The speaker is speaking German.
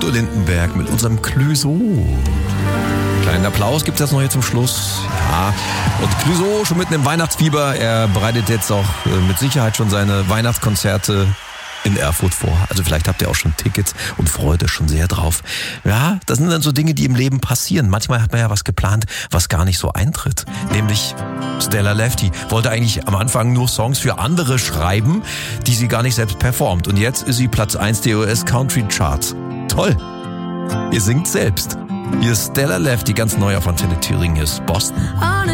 Udo Lindenberg mit unserem Clouseau. Kleinen Applaus gibt es jetzt noch hier zum Schluss. Ja, und Clouseau schon mitten im Weihnachtsfieber. Er bereitet jetzt auch mit Sicherheit schon seine Weihnachtskonzerte in Erfurt vor. Also vielleicht habt ihr auch schon Tickets und freut euch schon sehr drauf. Ja, das sind dann so Dinge, die im Leben passieren. Manchmal hat man ja was geplant, was gar nicht so eintritt. Nämlich Stella Lefty wollte eigentlich am Anfang nur Songs für andere schreiben, die sie gar nicht selbst performt. Und jetzt ist sie Platz 1 der US Country Charts. Toll. Ihr singt selbst. Hier ist Stella Lefty, ganz neu auf Antenne Thüringen. Hier ist Boston.